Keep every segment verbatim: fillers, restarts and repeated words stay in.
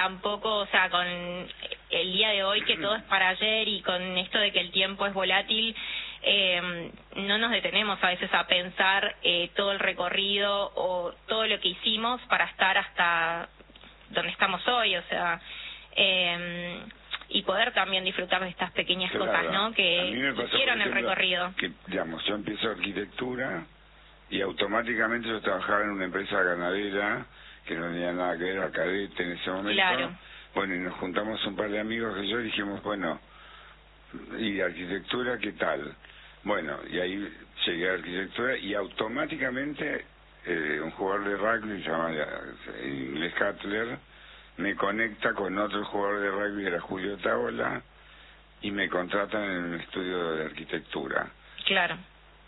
tampoco, o sea, con el día de hoy que todo es para ayer y con esto de que el tiempo es volátil, eh, no nos detenemos a veces a pensar eh, todo el recorrido o todo lo que hicimos para estar hasta donde estamos hoy, o sea, eh, y poder también disfrutar de estas pequeñas claro. cosas, ¿no? Que hicieron el recorrido. Que, digamos, yo empiezo arquitectura y automáticamente yo trabajaba en una empresa ganadera que no tenía nada que ver a Cadete en ese momento. Claro. Bueno, y nos juntamos un par de amigos que yo y dijimos, bueno, ¿y arquitectura qué tal? Bueno, y ahí llegué a arquitectura y automáticamente eh, un jugador de rugby, se llama en inglés Cutler, me conecta con otro jugador de rugby, que era Julio Távola, y me contratan en un estudio de arquitectura. Claro.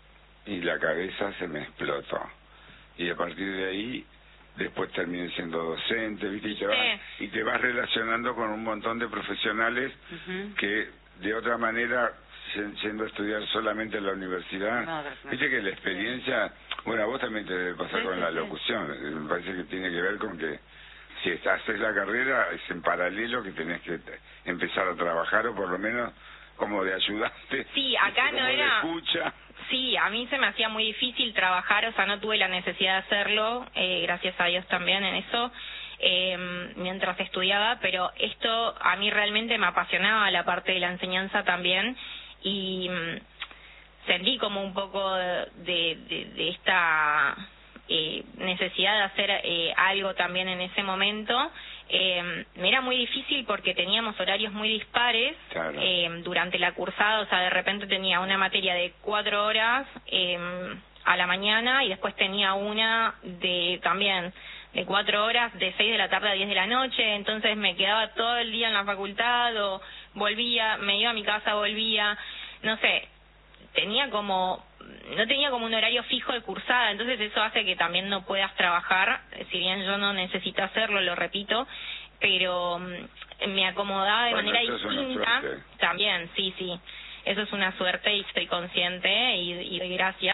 Y la cabeza se me explotó. Y a partir de ahí, después terminé siendo docente, ¿viste? Y te vas, sí. y te vas relacionando con un montón de profesionales uh-huh. que de otra manera, yendo a estudiar solamente en la universidad, no, no, viste que la experiencia, bueno, a vos también te debe pasar sí, con sí, la locución, sí. me parece que tiene que ver con que si haces la carrera es en paralelo que tenés que empezar a trabajar o por lo menos como de ayudante. Sí, acá no era... escucha. Sí, a mí se me hacía muy difícil trabajar, o sea, no tuve la necesidad de hacerlo, eh, gracias a Dios también en eso, eh, mientras estudiaba, pero esto a mí realmente me apasionaba, la parte de la enseñanza también, y mmm, sentí como un poco de, de, de esta eh, necesidad de hacer eh, algo también en ese momento. Eh, me era muy difícil porque teníamos horarios muy dispares claro. eh, durante la cursada, o sea, de repente tenía una materia de cuatro horas eh, a la mañana y después tenía una de también de cuatro horas de seis de la tarde a diez de la noche, entonces me quedaba todo el día en la facultad o volvía, me iba a mi casa, volvía, no sé, tenía como, no tenía como un horario fijo de cursada, entonces eso hace que también no puedas trabajar, si bien yo no necesito hacerlo, lo repito, pero me acomodaba de bueno, manera distinta, también, sí, sí, eso es una suerte y estoy consciente y, y doy gracias.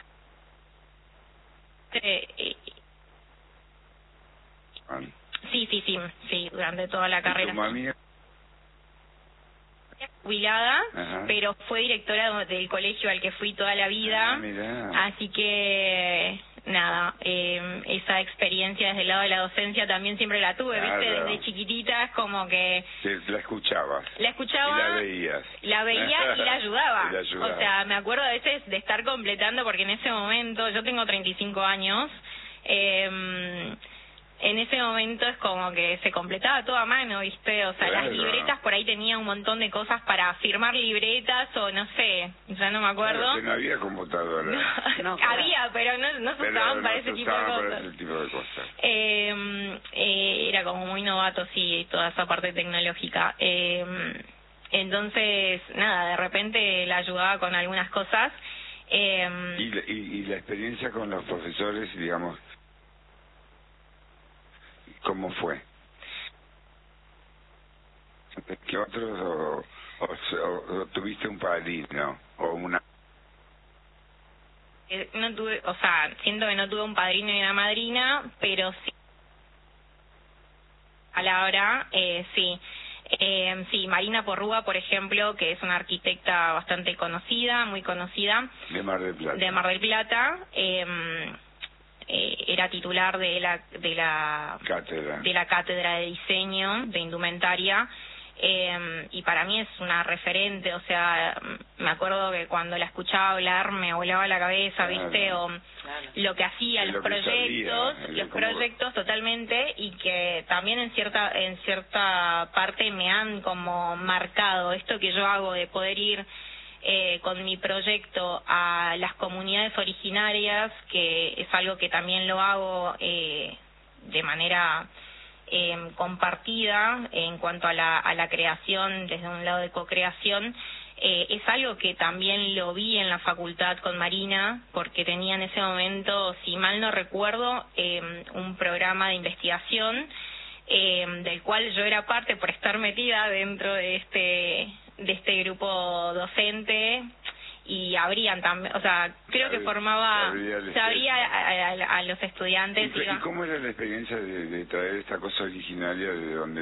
Eh, eh, sí, sí, sí, sí, durante toda la carrera. ¿Y tu mami? Jubilada, Ajá. pero fue directora del colegio al que fui toda la vida, ah, así que nada, eh, esa experiencia desde el lado de la docencia también siempre la tuve, claro. viste, desde chiquitita, es como que... Sí, la escuchabas. La escuchaba... Y la veías. La veía y la ayudaba. y la ayudaba. O sea, me acuerdo a veces de estar completando, porque en ese momento, yo tengo treinta y cinco años, eh... en ese momento es como que se completaba todo a mano, ¿viste? O sea, claro. las libretas por ahí tenía un montón de cosas para firmar libretas o no sé, ya no me acuerdo. Claro, que no había computadora. No, no, había, pero no, no se pero usaban no para, se ese usaban tipo para ese tipo de cosas. Eh, eh, era como muy novato, sí, toda esa parte tecnológica. Eh, entonces, nada, de repente la ayudaba con algunas cosas. Eh, ¿Y, y, y la experiencia con los profesores, digamos, ¿cómo fue? ¿Qué otros o, o, o, o tuviste un padrino o una? Eh, no tuve, o sea, siento que no tuve un padrino y una madrina, pero sí a la hora, eh, sí. Eh, sí, Marina Porrúa, por ejemplo, que es una arquitecta bastante conocida, muy conocida. De Mar del Plata. De Mar del Plata. Eh, Eh, era titular de la de la cátedra de la cátedra de diseño de indumentaria eh, y para mí es una referente, o sea, me acuerdo que cuando la escuchaba hablar me volaba la cabeza, claro, viste, o claro. lo que hacía, los lo proyectos, sabía, los como... proyectos totalmente, y que también en cierta en cierta parte me han como marcado esto que yo hago de poder ir Eh, con mi proyecto a las comunidades originarias, que es algo que también lo hago eh, de manera eh, compartida en cuanto a la, a la creación, desde un lado de co-creación, eh, es algo que también lo vi en la facultad con Marina, porque tenía en ese momento, si mal no recuerdo, eh, un programa de investigación eh, del cual yo era parte por estar metida dentro de este de este grupo docente, y abrían también, o sea, creo que formaba, se abría a, a, a los estudiantes. ¿Y, ¿Y cómo era la experiencia de, de traer esta cosa originaria de donde